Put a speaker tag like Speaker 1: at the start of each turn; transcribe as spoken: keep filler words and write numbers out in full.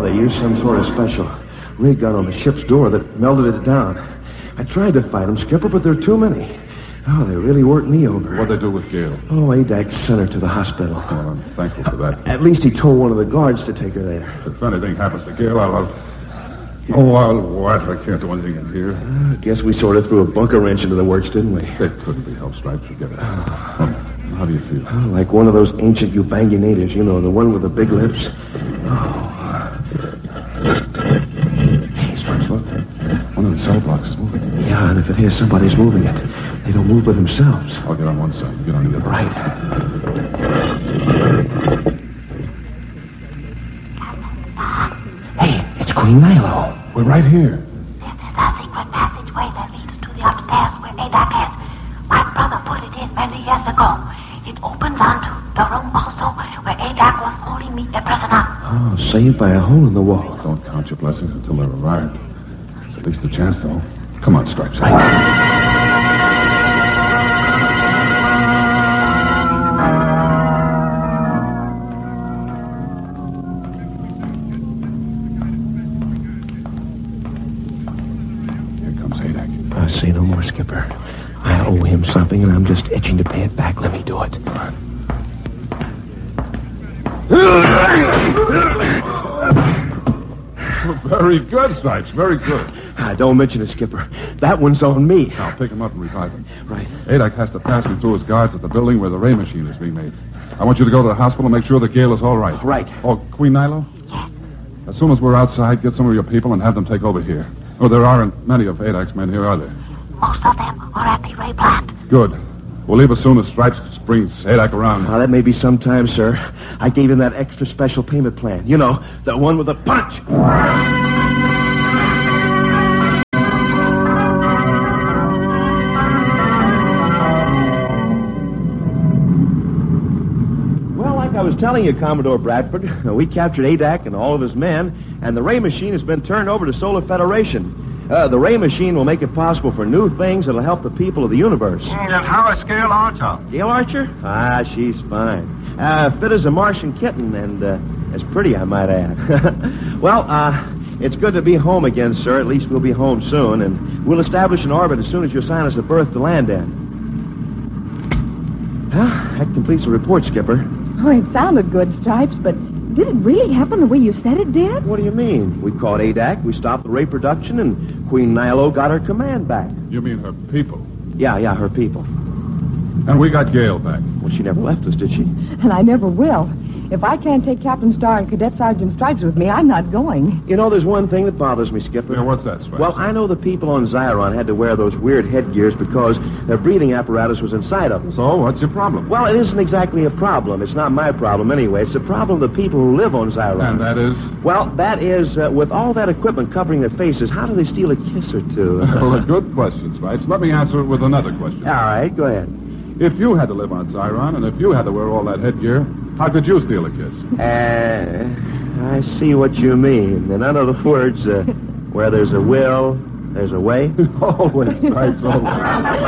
Speaker 1: they used some sort of special rig gun on the ship's door that melted it down. I tried to fight them, Skipper, but there are too many. Oh, they really worked me over.
Speaker 2: What'd they do with Gail?
Speaker 1: Oh, A D A C sent her to the hospital.
Speaker 2: Well, I'm thankful for that.
Speaker 1: At least he told one of the guards to take her there.
Speaker 2: If anything happens to Gail, I'll... I'll... Oh, I'll what? I can't do anything in here.
Speaker 1: Uh, I guess we sort of threw a bunker wrench into the works, didn't we?
Speaker 2: It couldn't be helped, Stripes. Forget it. Oh, how do you feel?
Speaker 1: Oh, like one of those ancient Ubangi natives, you know, the one with the big lips. Oh. Hey, Stripes, look.
Speaker 2: One of the cell blocks is moving.
Speaker 1: Yeah, and if it is, somebody's moving it. They don't move by themselves.
Speaker 2: I'll get on one side. You get on the other.
Speaker 1: Right. Hey, it's Queen Nilo.
Speaker 2: We're right here.
Speaker 3: This is a secret passageway that leads to the upstairs where A D A C is. My brother put it in many years ago. It opens onto the room also where A D A C was holding me a prisoner.
Speaker 1: Oh, saved by a hole in the wall.
Speaker 2: Don't count your blessings until they're arrived. It's at least a chance, though. Come on, Stripes.
Speaker 1: Say no more, Skipper. I owe him something, and I'm just itching to pay it back. Let me do it.
Speaker 2: All right. Very good, Stripes. Very good.
Speaker 1: Ah, don't mention it, Skipper. That one's on me.
Speaker 2: Now, pick him up and revive him.
Speaker 1: Right.
Speaker 2: A D A C has to pass me through his guards at the building where the ray machine is being made. I want you to go to the hospital and make sure that Gail is all right.
Speaker 1: Right.
Speaker 2: Oh, Queen Nilo?
Speaker 3: Yes.
Speaker 2: As soon as we're outside, get some of your people and have them take over here. Oh, there aren't many of A D A C's men here, are there?
Speaker 3: Most of them are at the ray plant.
Speaker 2: Good. We'll leave as soon as Stripes brings A D A C around.
Speaker 1: Now, that may be some time, sir. I gave him that extra special payment plan. You know, the one with the punch. Well, like I was telling you, Commodore Bradford, we captured A D A C and all of his men, and the ray machine has been turned over to Solar Federation. Uh, the ray machine will make it possible for new things that'll help the people of the universe.
Speaker 4: And how is Gail Archer?
Speaker 1: Gail Archer? Ah, she's fine. Uh, fit as a Martian kitten, and uh, as pretty, I might add. Well, uh, it's good to be home again, sir. At least we'll be home soon, and we'll establish an orbit as soon as you assign us a berth to land in. Well, that completes the report, Skipper.
Speaker 5: Oh, it sounded good, Stripes, but did it really happen the way you said it did?
Speaker 1: What do you mean? We caught A D A C, we stopped the ray production, and Queen Nilo got her command back.
Speaker 2: You mean her people?
Speaker 1: Yeah, yeah, her people.
Speaker 2: And we got Gail back.
Speaker 1: Well, she never left us, did she?
Speaker 5: And I never will. If I can't take Captain Starr and Cadet Sergeant Stripes with me, I'm not going.
Speaker 1: You know, there's one thing that bothers me, Skipper.
Speaker 2: Yeah, what's that, Stripes?
Speaker 1: Well, I know the people on Zyron had to wear those weird headgears because their breathing apparatus was inside of them.
Speaker 2: So, what's your problem?
Speaker 1: Well, it isn't exactly a problem. It's not my problem anyway. It's the problem of the people who live on Zyron.
Speaker 2: And that is?
Speaker 1: Well, that is, uh, with all that equipment covering their faces, how do they steal a kiss or two?
Speaker 2: Well, a good question, Stripes. Let me answer it with another question.
Speaker 1: All right, go ahead.
Speaker 2: If you had to live on Zyron, and if you had to wear all that headgear, how could you steal a kiss?
Speaker 1: Uh, I see what you mean. In other words, uh, where there's a will, there's a way.
Speaker 2: Always, Stripes, always.